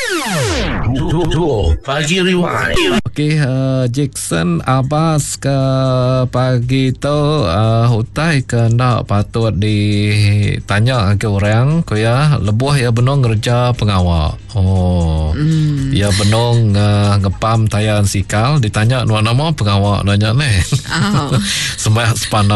Pagi Rewind. Okey, Jackson Abbas ke pagi tu hutai ke nak patut ditanya ke orang ko ya lebuh ya benong kerja pengawal. Ya benong ngepam tayan sikal ditanya nama pengawal nanya ni. Sembah sepana